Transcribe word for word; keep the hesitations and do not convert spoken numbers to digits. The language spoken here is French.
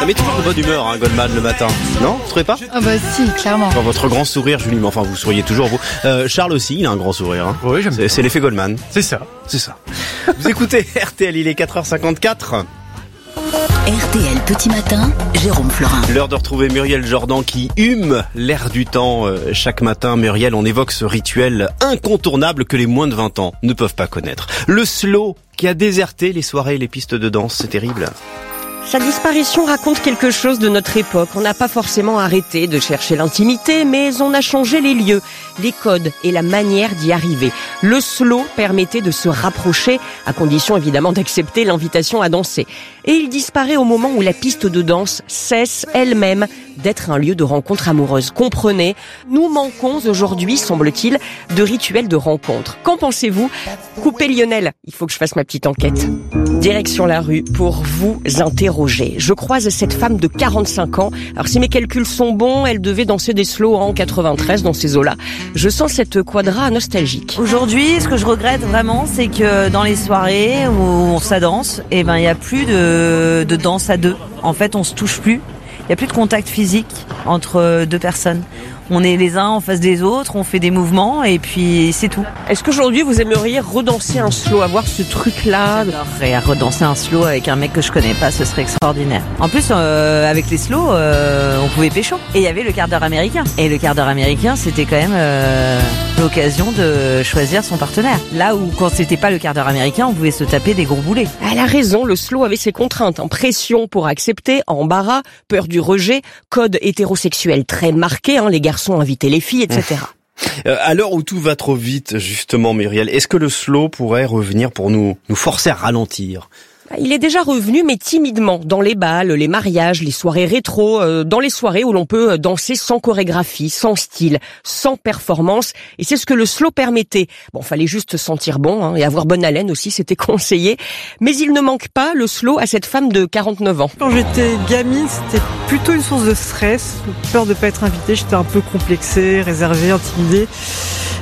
Ça met toujours de bonne humeur, hein, Goldman, le matin. Non, vous trouvez pas? Ah bah si, clairement. Dans votre grand sourire, Julie, mais enfin, vous souriez toujours, vous. Euh, Charles aussi, il a un grand sourire. Hein. Oui, j'aime c'est, c'est l'effet Goldman. C'est ça. C'est ça. Vous écoutez R T L, il est quatre heures cinquante-quatre. R T L Petit Matin, Jérôme Florin. L'heure de retrouver Muriel Jordan qui hume l'air du temps euh, chaque matin. Muriel, on évoque ce rituel incontournable que les moins de vingt ans ne peuvent pas connaître. Le slow qui a déserté les soirées et les pistes de danse, c'est terrible. Sa disparition raconte quelque chose de notre époque. On n'a pas forcément arrêté de chercher l'intimité, mais on a changé les lieux, les codes et la manière d'y arriver. Le slow permettait de se rapprocher, à condition évidemment d'accepter l'invitation à danser. Et il disparaît au moment où la piste de danse cesse elle-même d'être un lieu de rencontre amoureuse. Comprenez, nous manquons aujourd'hui, semble-t-il, de rituels de rencontre. Qu'en pensez-vous? Coupez Lionel, il faut que je fasse ma petite enquête. Direction la rue pour vous interroger. Je croise cette femme de quarante-cinq ans. Alors si mes calculs sont bons, elle devait danser des slow en quatre-vingt-treize dans ces eaux-là. Je sens cette quadra nostalgique. Aujourd'hui, ce que je regrette vraiment, c'est que dans les soirées où on ça danse, eh ben il y a plus de, de danse à deux. En fait, on se touche plus. Il y a plus de contact physique entre deux personnes. On est les uns en face des autres, on fait des mouvements et puis c'est tout. Est-ce qu'aujourd'hui vous aimeriez redanser un slow, avoir ce truc-là? J'adorerais redanser un slow avec un mec que je connais pas, ce serait extraordinaire. En plus, euh, avec les slows, euh, on pouvait pécho. Et il y avait le quart d'heure américain. Et le quart d'heure américain, c'était quand même euh, l'occasion de choisir son partenaire. Là où quand c'était pas le quart d'heure américain, on pouvait se taper des gros boulets. Elle a raison, le slow avait ses contraintes. Hein. Pression pour accepter, embarras, peur du rejet, code hétérosexuel très marqué, hein, les garçons inviter les filles, et cetera. Euh, à l'heure où tout va trop vite, justement, Muriel, est-ce que le slow pourrait revenir pour nous, nous forcer à ralentir? Il est déjà revenu, mais timidement, dans les bals, les mariages, les soirées rétro, euh, dans les soirées où l'on peut danser sans chorégraphie, sans style, sans performance. Et c'est ce que le slow permettait. Bon, fallait juste se sentir bon, hein, et avoir bonne haleine aussi, c'était conseillé. Mais il ne manque pas, le slow, à cette femme de quarante-neuf ans. Quand j'étais gamine, c'était plutôt une source de stress, peur de pas être invitée. J'étais un peu complexée, réservée, intimidée.